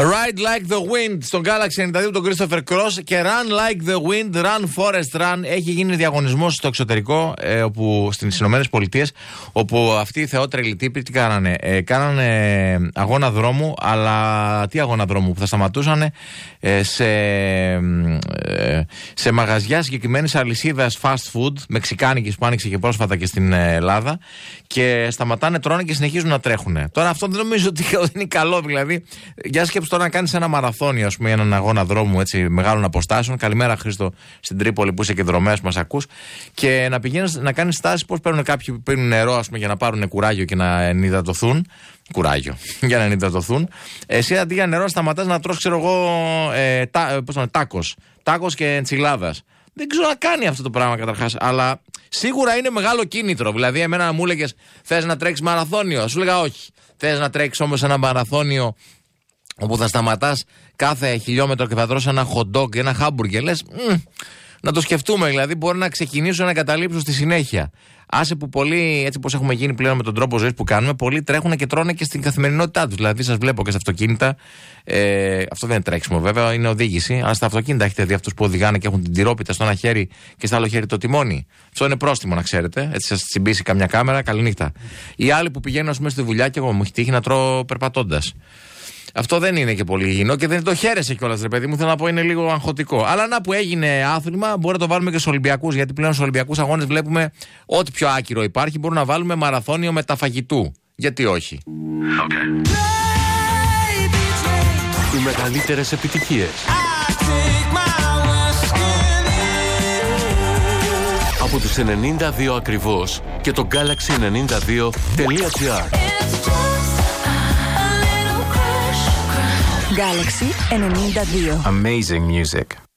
Ride like the wind στον Galaxy 92 τον Christopher Cross και Run like the wind, run Forest run. Έχει γίνει διαγωνισμός στο εξωτερικό, όπου στις Ηνωμένες Πολιτείες, όπου αυτοί οι θεότρελοι τύποι τι κάνανε. Κάνανε αγώνα δρόμου, αλλά τι αγώνα δρόμου, που θα σταματούσαν σε μαγαζιά συγκεκριμένης αλυσίδας fast food, μεξικάνικης που άνοιξε και πρόσφατα και στην Ελλάδα, και σταματάνε, τρώνε και συνεχίζουν να τρέχουν. Τώρα αυτό δεν νομίζω ότι είναι καλό, δηλαδή. Για σκέψου τώρα να κάνεις ένα μαραθώνιο, ας πούμε, έναν αγώνα δρόμου έτσι, μεγάλων αποστάσεων. Καλημέρα, Χρήστο, στην Τρίπολη που είσαι και δρομέας που μας ακούς. Και να πηγαίνεις να κάνεις στάσεις, πώς παίρνουν κάποιοι που πίνουν νερό, ας πούμε, για να πάρουν κουράγιο και να ενυδατωθούν. Κουράγιο, για να ενυδατωθούν. Εσύ αντί για νερό σταματάς να τρως, ξέρω εγώ, τάκος και εντσιλάδας. Δεν ξέρω να κάνει αυτό το πράγμα καταρχάς, αλλά σίγουρα είναι μεγάλο κίνητρο. Δηλαδή, εμένα μου έλεγες, θες να τρέξεις μαραθώνιο? Σου έλεγα όχι. Θες να τρέξεις όμως ένα μαραθώνιο όπου θα σταματάς κάθε χιλιόμετρο και θα τρως ένα hot dog και ένα hamburger? Λες, να το σκεφτούμε, δηλαδή μπορεί να ξεκινήσω να καταλήψω στη συνέχεια. Άσε που πολλοί, έτσι πως έχουμε γίνει πλέον με τον τρόπο ζωής που κάνουμε, πολλοί τρέχουν και τρώνε και στην καθημερινότητά τους. Δηλαδή, σας βλέπω και στα αυτοκίνητα. Αυτό δεν είναι τρέξιμο, βέβαια, είναι οδήγηση. Αλλά στα αυτοκίνητα έχετε δει αυτούς που οδηγάνε και έχουν την τυρόπιτα στο ένα χέρι και στο άλλο χέρι το τιμόνι. Αυτό είναι πρόστιμο, να ξέρετε. Έτσι, σας τσιμπήσει καμιά κάμερα, καληνύχτα. Οι άλλοι που πηγαίνουν, ας πούμε, στη δουλειά, και εγώ μου έχει τύχει να τρώω περπατώντας. Αυτό δεν είναι και πολύ υγιεινό και δεν το χαίρεσαι κιόλας, ρε παιδί μου. Θέλω να πω, είναι λίγο αγχωτικό. Αλλά να που έγινε άθλημα, μπορεί να το βάλουμε και στους Ολυμπιακούς. Γιατί πλέον στους Ολυμπιακούς αγώνες βλέπουμε ό,τι πιο άκυρο υπάρχει. Μπορούμε να βάλουμε μαραθώνιο μεταφαγητού. Γιατί όχι. Okay. Οι μεγαλύτερες επιτυχίες. Από τους 92 ακριβώς και το Galaxy92.gr. Galaxy 92. Amazing music.